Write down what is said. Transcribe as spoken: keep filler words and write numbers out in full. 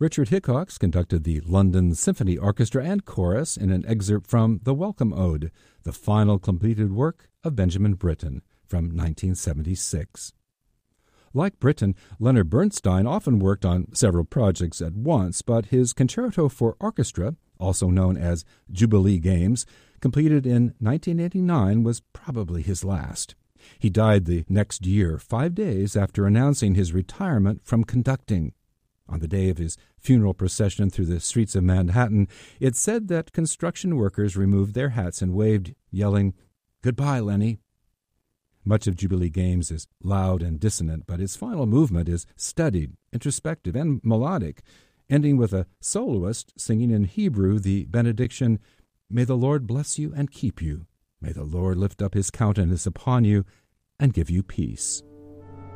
Richard Hickox conducted the London Symphony Orchestra and Chorus in an excerpt from The Welcome Ode, the final completed work of Benjamin Britten from nineteen seventy-six. Like Britten, Leonard Bernstein often worked on several projects at once, but his Concerto for Orchestra, also known as Jubilee Games, completed in nineteen eighty-nine, was probably his last. He died the next year, five days after announcing his retirement from conducting. On the day of his funeral procession through the streets of Manhattan, it's said that construction workers removed their hats and waved, yelling, "Goodbye, Lenny." Much of Jubilee Games is loud and dissonant, but its final movement is studied, introspective, and melodic, ending with a soloist singing in Hebrew the benediction, "May the Lord bless you and keep you. May the Lord lift up his countenance upon you and give you peace."